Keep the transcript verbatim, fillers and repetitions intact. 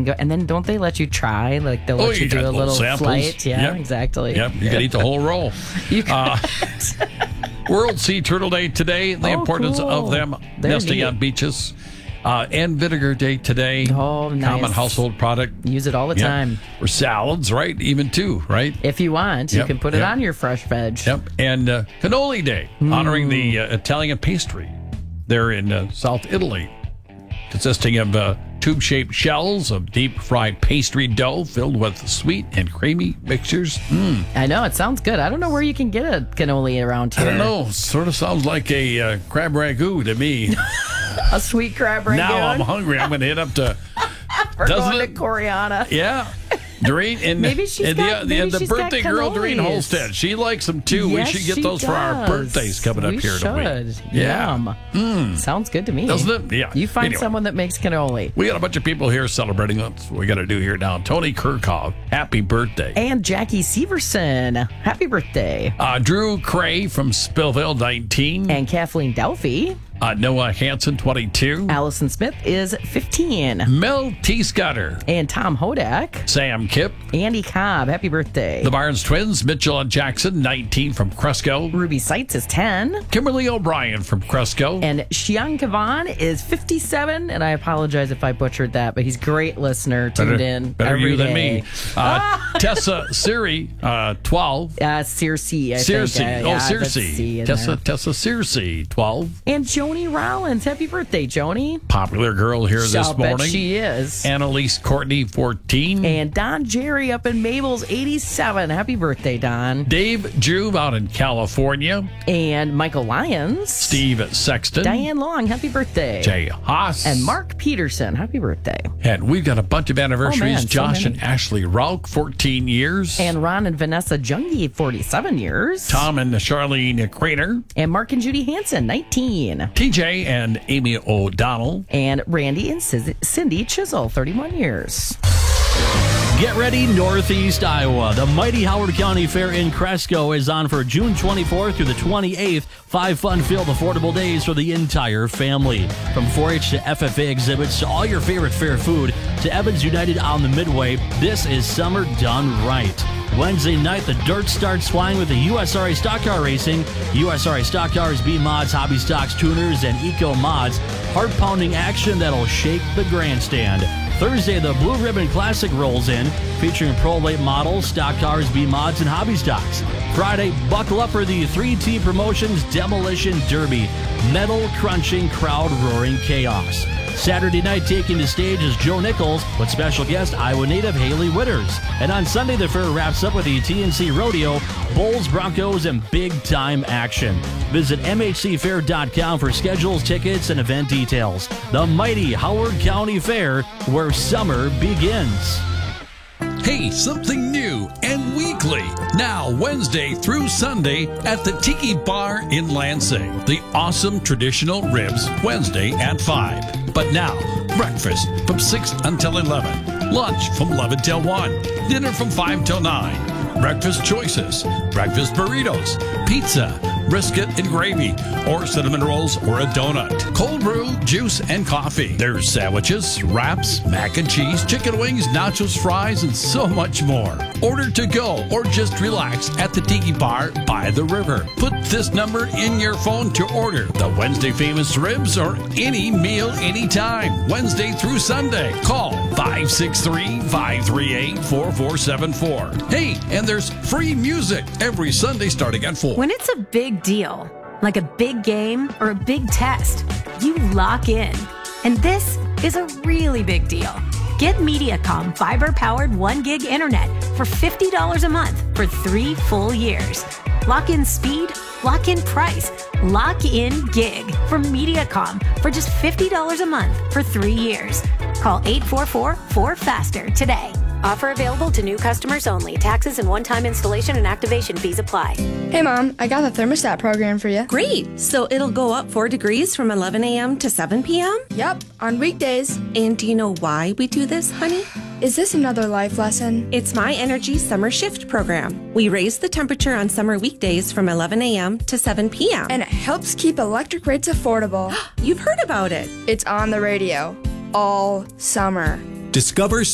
can go. And then don't they let you try? Like they'll Oh, let you, you do got a little little samples. flight. Yeah, Yep. exactly. Yep, you can eat the whole roll. You Uh, World Sea Turtle Day today, the Oh, importance cool. of them They're nesting neat. on beaches. Uh, and Vinegar Day today. Oh, nice. Common household product. Use it all the Yep. time. For salads, right? Even two, right? If you want, you Yep, can put it yep. on your fresh veg. Yep. And uh, Cannoli Day, honoring the uh, Italian pastry there in uh, South Italy, consisting of uh, tube-shaped shells of deep-fried pastry dough filled with sweet and creamy mixtures. Mm. I know, it sounds good. I don't know where you can get a cannoli around here. I don't know. Sort of sounds like a uh, crab ragout to me. A sweet crab ragout. Now I'm hungry. I'm going to hit up to... We're doesn't going it- to Coriana. Yeah. Doreen and, Maybe she's and got- the, maybe the, the she's got birthday girl, Doreen cannolis. Holstead. She likes them too. Yes, we should get she those for our does. birthdays coming up we here in a week. should. Yeah. Yum. Sounds good to me. Doesn't it? Yeah. You find Anyway. someone that makes cannoli. We got a bunch of people here celebrating. That's what we got to do here now. Tony Kirkhoff, happy birthday. And Jackie Severson, happy birthday. Uh, Drew Cray from Spillville, nineteen. And Kathleen Delphi. Uh, Noah Hansen, twenty-two. Allison Smith is fifteen. Mel T. Scudder. And Tom Hodak. Sam Kipp. Andy Cobb, happy birthday. The Barnes twins, Mitchell and Jackson, nineteen from Cresco. Ruby Seitz is ten. Kimberly O'Brien from Cresco. And Xiang Kavan is fifty-seven. And I apologize if I butchered that, but he's a great listener, tuned better, in better every you than day. me. Uh, Tessa Siri, uh, twelve. Uh, Circe, I Circe. think. Uh, oh, yeah, Circe. that's C in Tessa, there. Tessa Circe, twelve. And Joni Rollins, happy birthday, Joni. Popular girl here this I'll bet morning. she is. Annalise Courtney, fourteen. And Don Jerry up in Mabel's, eighty-seven. Happy birthday, Don. Dave Juve out in California. And Michael Lyons. Steve Sexton. Diane Long, happy birthday. Jay Haas. And Mark Peterson, happy birthday. And we've got a bunch of anniversaries. Oh, man, so Josh many. and Ashley Rauch, fourteen years. And Ron and Vanessa Jungi, forty-seven years. Tom and Charlene Craner. And Mark and Judy Hansen, nineteen. T J and Amy O'Donnell. And Randy and Ciz- Cindy Chisel, thirty-one years. Get ready, Northeast Iowa. The mighty Howard County Fair in Cresco is on for June twenty-fourth through the twenty-eighth. Five fun-filled, affordable days for the entire family. From four H to F F A exhibits to all your favorite fair food to Evans United on the Midway, this is summer done right. Wednesday night, the dirt starts flying with the U S R A Stock Car Racing. U S R A Stock Cars, B-Mods, Hobby Stocks, Tuners, and Eco Mods. Heart-pounding action that'll shake the grandstand. Thursday, the Blue Ribbon Classic rolls in, featuring pro late models, stock cars, B-Mods, and hobby stocks. Friday, buckle up for the three-team promotions Demolition Derby. Metal-crunching, crowd-roaring chaos. Saturday night, taking the stage is Joe Nichols with special guest Iowa native Haley Witters. And on Sunday, the fair wraps up with the T N C Rodeo, Bulls, Broncos, and big-time action. Visit M H C fair dot com for schedules, tickets, and event details. The mighty Howard County Fair, where summer begins. Hey, something new and weekly. Now, Wednesday through Sunday at the Tiki Bar in Lansing. The awesome traditional ribs, Wednesday at five. But now, breakfast from six until eleven. Lunch from eleven till one. Dinner from five till nine. Breakfast choices, breakfast burritos, pizza, brisket and gravy, or cinnamon rolls or a donut. Cold brew, juice, and coffee. There's sandwiches, wraps, mac and cheese, chicken wings, nachos, fries, and so much more. Order to go or just relax at the Tiki Bar by the river. Put this number in your phone to order the Wednesday famous ribs or any meal anytime. Wednesday through Sunday. Call five six three, five three eight, four four seven four. Hey, and there's free music every Sunday starting at four. When it's a big deal, like a big game or a big test, you lock in. And this is a really big deal. Get MediaCom fiber-powered one gig internet for fifty dollars a month for three full years. Lock in speed, lock in price, lock in gig from MediaCom for just fifty dollars a month for three years. Call eight four four, four faster today. Offer available to new customers only. Taxes and one-time installation and activation fees apply. Hey, Mom, I got the thermostat program for you. Great. So it'll go up four degrees from eleven a.m. to seven p.m.? Yep, on weekdays. And do you know why we do this, honey? Is this another life lesson? It's My Energy Summer Shift program. We raise the temperature on summer weekdays from eleven a.m. to seven p.m. And it helps keep electric rates affordable. You've heard about it. It's on the radio all summer. Discover